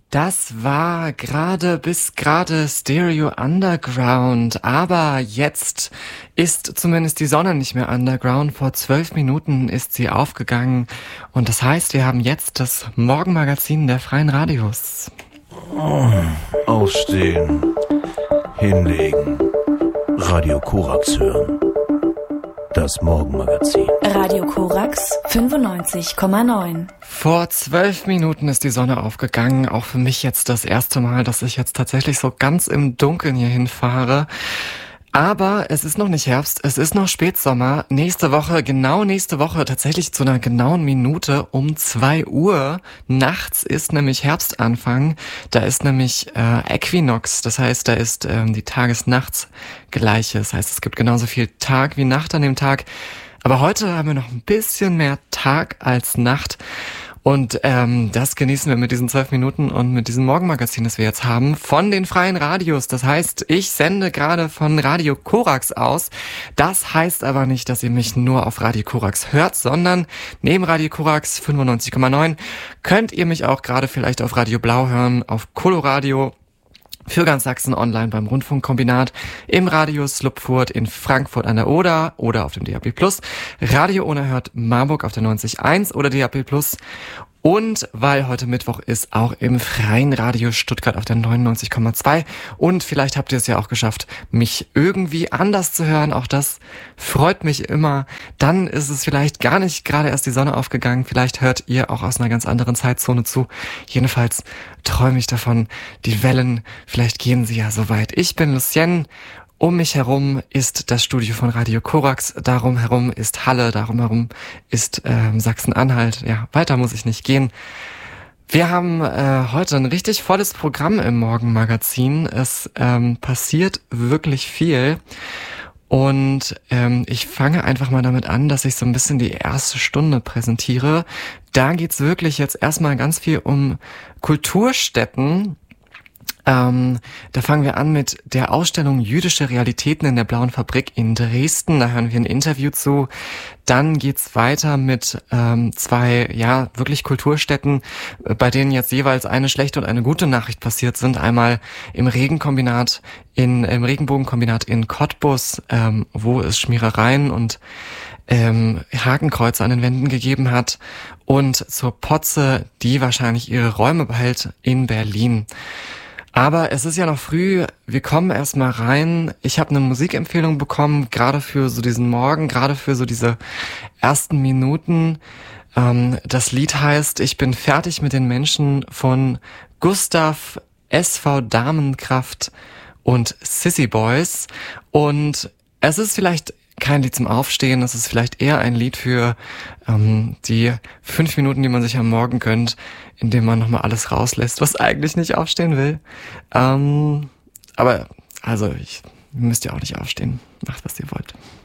Das war bis gerade Stereo Underground, aber jetzt ist zumindest die Sonne nicht mehr underground. Vor 12 Minuten ist sie aufgegangen und das heißt, wir haben jetzt das Morgenmagazin der Freien Radios. Aufstehen, hinlegen, Radio Korax hören. Das Morgenmagazin. Radio Korax 95,9. Vor 12 Minuten ist die Sonne aufgegangen. Auch für mich jetzt das erste Mal, dass ich jetzt tatsächlich so ganz im Dunkeln hier hinfahre. Aber es ist noch nicht Herbst, es ist noch Spätsommer. Nächste Woche, tatsächlich zu einer genauen Minute um 2 Uhr nachts ist nämlich Herbstanfang. Da ist nämlich Äquinox, das heißt, da ist die Tages-Nachts-Gleiche. Das heißt, es gibt genauso viel Tag wie Nacht an dem Tag. Aber heute haben wir noch ein bisschen mehr Tag als Nacht. Und das genießen wir mit diesen 12 Minuten und mit diesem Morgenmagazin, das wir jetzt haben, von den Freien Radios. Das heißt, ich sende gerade von Radio Korax aus. Das heißt aber nicht, dass ihr mich nur auf Radio Korax hört, sondern neben Radio Korax 95,9 könnt ihr mich auch gerade vielleicht auf Radio Blau hören, auf Coloradio, für ganz Sachsen online beim Rundfunkkombinat, im Radio Slupfurt in Frankfurt an der Oder oder auf dem DAB+. Radio Unerhört Marburg auf der 90.1 oder DAB+. Und weil heute Mittwoch ist, auch im Freien Radio Stuttgart auf der 99,2. Und vielleicht habt ihr es ja auch geschafft, mich irgendwie anders zu hören. Auch das freut mich immer. Dann ist es vielleicht gar nicht gerade erst die Sonne aufgegangen. Vielleicht hört ihr auch aus einer ganz anderen Zeitzone zu. Jedenfalls träume ich davon, die Wellen, vielleicht gehen sie ja so weit. Ich bin Lucien. Um mich herum ist das Studio von Radio Korax, darum herum ist Halle, darum herum ist Sachsen-Anhalt. Ja, weiter muss ich nicht gehen. Wir haben heute ein richtig volles Programm im Morgenmagazin. Es passiert wirklich viel. Und ich fange einfach mal damit an, dass ich so ein bisschen die erste Stunde präsentiere. Da geht's wirklich jetzt erstmal ganz viel um Kulturstätten. Da fangen wir an mit der Ausstellung Jüdische Realitäten in der Blauen Fabrik in Dresden. Da hören wir ein Interview zu. Dann geht's weiter mit 2, wirklich Kulturstätten, bei denen jetzt jeweils eine schlechte und eine gute Nachricht passiert sind. Einmal im Regenbogenkombinat in Cottbus, wo es Schmierereien und Hakenkreuze an den Wänden gegeben hat. Und zur Potze, die wahrscheinlich ihre Räume behält in Berlin. Aber es ist ja noch früh, wir kommen erstmal rein. Ich habe eine Musikempfehlung bekommen, gerade für so diesen Morgen, gerade für so diese ersten Minuten. Das Lied heißt Ich bin fertig mit den Menschen von Gustav SV Damenkraft und Sissy Boys. Und es ist vielleicht kein Lied zum Aufstehen, es ist vielleicht eher ein Lied für die 5 Minuten, die man sich am Morgen gönnt, indem man nochmal alles rauslässt, was eigentlich nicht aufstehen will. Aber, müsst ihr auch nicht aufstehen. Macht, was ihr wollt.